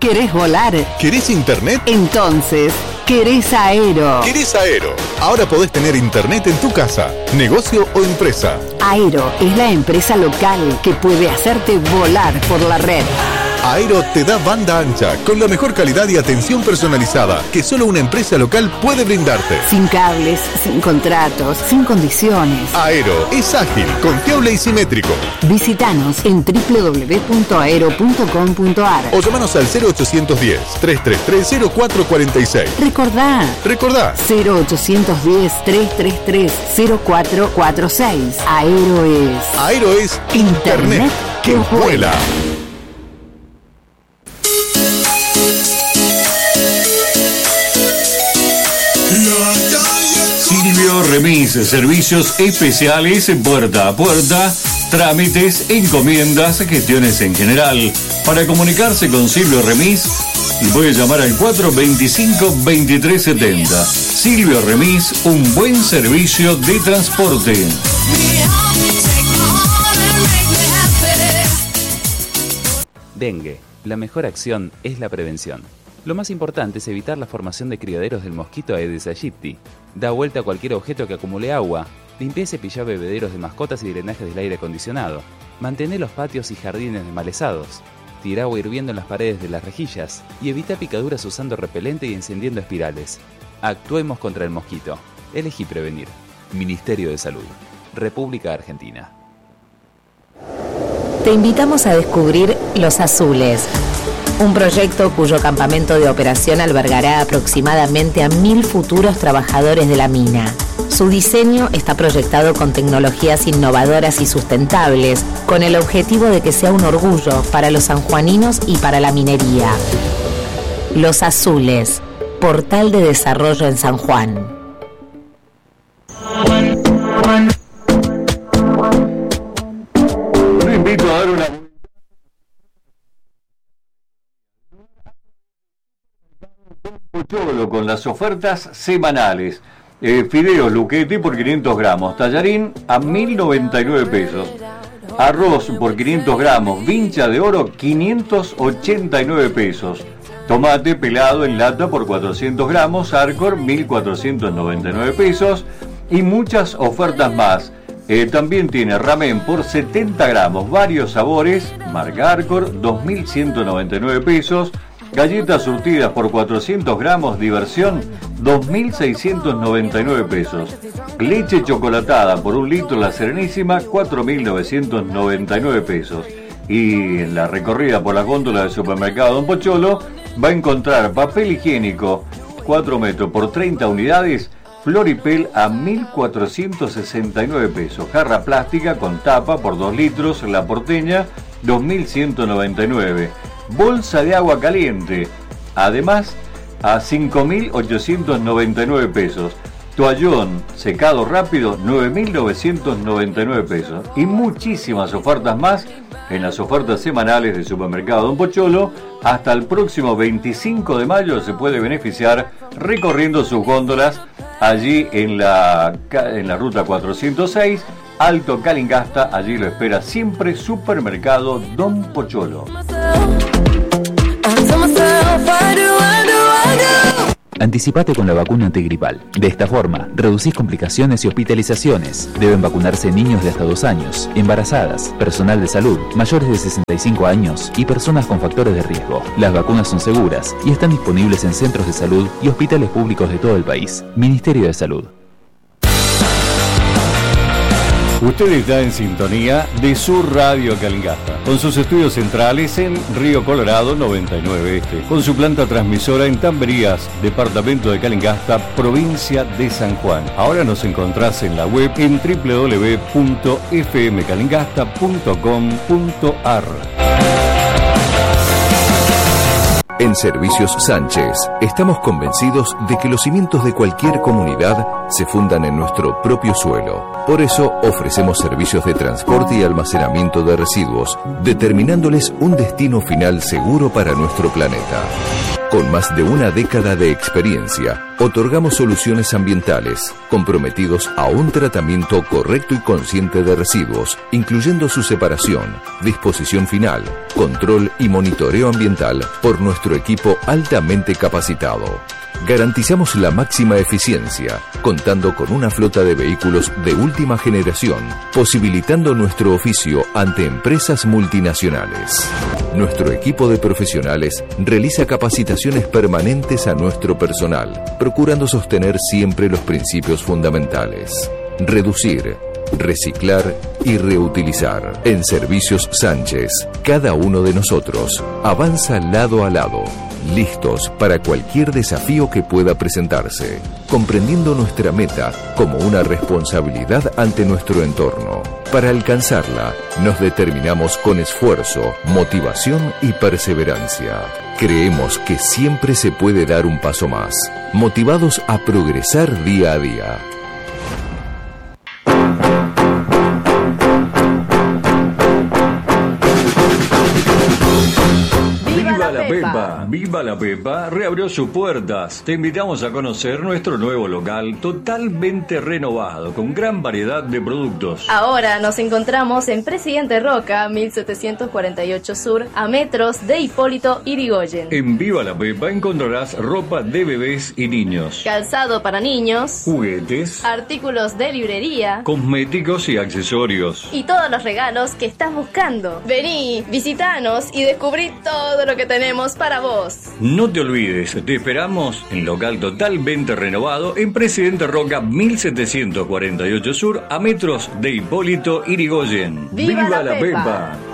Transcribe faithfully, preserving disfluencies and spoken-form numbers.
¿Querés volar? ¿Querés internet? Entonces, querés Aero. ¿Querés Aero? Ahora podés tener internet en tu casa, negocio o empresa. Aero es la empresa local que puede hacerte volar por la red. Aero te da banda ancha, con la mejor calidad y atención personalizada que solo una empresa local puede brindarte. Sin cables, sin contratos, sin condiciones. Aero es ágil, confiable y simétrico. Visítanos en doble u doble u doble u punto aero punto com punto a r o llamanos al cero ochocientos diez, trescientos treinta y tres, cero cuatro cuarenta y seis. Recordá. Recordá. cero ochocientos diez, trescientos treinta y tres, cero cuatro cuarenta y seis. Aero es... Aero es Internet, Internet que vuela. Silvio Remis, servicios especiales puerta a puerta, trámites, encomiendas, gestiones en general. Para comunicarse con Silvio Remis, puede llamar al cuatro veinticinco, veintitrés setenta. Silvio Remis, un buen servicio de transporte. Dengue. La mejor acción es la prevención. Lo más importante es evitar la formación de criaderos del mosquito Aedes aegypti. Da vuelta a cualquier objeto que acumule agua. Limpia y cepilla bebederos de mascotas y drenajes del aire acondicionado. Mantén los patios y jardines desmalezados. Tira agua hirviendo en las paredes de las rejillas. Y evita picaduras usando repelente y encendiendo espirales. Actuemos contra el mosquito. Elegí prevenir. Ministerio de Salud. República Argentina. Te invitamos a descubrir Los Azules, un proyecto cuyo campamento de operación albergará aproximadamente a mil futuros trabajadores de la mina. Su diseño está proyectado con tecnologías innovadoras y sustentables, con el objetivo de que sea un orgullo para los sanjuaninos y para la minería. Los Azules, portal de desarrollo en San Juan. Lo invito a dar una... Pocholo con las ofertas semanales. Eh, fideos Luchetti por quinientos gramos, tallarín a mil noventa y nueve pesos, arroz por quinientos gramos, vincha de oro quinientos ochenta y nueve pesos, tomate pelado en lata por cuatrocientos gramos, Arcor mil cuatrocientos noventa y nueve pesos y muchas ofertas más. Eh, también tiene ramen por setenta gramos, varios sabores, marca Arcor, dos mil ciento noventa y nueve pesos. Galletas surtidas por cuatrocientos gramos, diversión, dos mil seiscientos noventa y nueve pesos. Leche chocolatada por un litro, la Serenísima, cuatro mil novecientos noventa y nueve pesos. Y en la recorrida por las góndolas del supermercado Don Pocholo va a encontrar papel higiénico cuatro metros por treinta unidades, Floripel a mil cuatrocientos sesenta y nueve pesos. Jarra plástica con tapa por dos litros, La Porteña, dos mil ciento noventa y nueve. Bolsa de agua caliente, además a cinco mil ochocientos noventa y nueve pesos. Toallón secado rápido, nueve mil novecientos noventa y nueve pesos. Y muchísimas ofertas más en las ofertas semanales del supermercado Don Pocholo. Hasta el próximo veinticinco de mayo se puede beneficiar recorriendo sus góndolas allí en la, en la ruta cuatrocientos seis, Alto Calingasta. Allí lo espera siempre Supermercado Don Pocholo. Anticipate con la vacuna antigripal. De esta forma, reducís complicaciones y hospitalizaciones. Deben vacunarse niños de hasta dos años, embarazadas, personal de salud, mayores de sesenta y cinco años y personas con factores de riesgo. Las vacunas son seguras y están disponibles en centros de salud y hospitales públicos de todo el país. Ministerio de Salud. Usted está en sintonía de su radio Calingasta, con sus estudios centrales en Río Colorado noventa y nueve Este, con su planta transmisora en Tamberías, departamento de Calingasta, provincia de San Juan. Ahora nos encontrás en la web en doble u doble u doble u punto f m calingasta punto com punto a r. En Servicios Sánchez estamos convencidos de que los cimientos de cualquier comunidad se fundan en nuestro propio suelo. Por eso ofrecemos servicios de transporte y almacenamiento de residuos, determinándoles un destino final seguro para nuestro planeta. Con más de una década de experiencia, otorgamos soluciones ambientales, comprometidos a un tratamiento correcto y consciente de residuos, incluyendo su separación, disposición final, control y monitoreo ambiental por nuestro equipo altamente capacitado. Garantizamos la máxima eficiencia, contando con una flota de vehículos de última generación, posibilitando nuestro oficio ante empresas multinacionales. Nuestro equipo de profesionales realiza capacitaciones permanentes a nuestro personal, procurando sostener siempre los principios fundamentales: reducir, reciclar y reutilizar. En Servicios Sánchez, cada uno de nosotros avanza lado a lado, listos para cualquier desafío que pueda presentarse, comprendiendo nuestra meta como una responsabilidad ante nuestro entorno. Para alcanzarla, nos determinamos con esfuerzo, motivación y perseverancia. Creemos que siempre se puede dar un paso más, motivados a progresar día a día. ¡Viva la Pepa! ¡Viva la Pepa! Reabrió sus puertas. Te invitamos a conocer nuestro nuevo local totalmente renovado, con gran variedad de productos. Ahora nos encontramos en Presidente Roca, mil setecientos cuarenta y ocho Sur, a metros de Hipólito Yrigoyen. En Viva la Pepa encontrarás ropa de bebés y niños, calzado para niños, juguetes, artículos de librería, cosméticos y accesorios, y todos los regalos que estás buscando. Vení, visitanos y descubrí todo lo que tenemos para vos. No te olvides, te esperamos en local totalmente renovado en Presidente Roca mil setecientos cuarenta y ocho Sur, a metros de Hipólito Yrigoyen. ¡Viva, ¡Viva la, la Pepa! Pepa!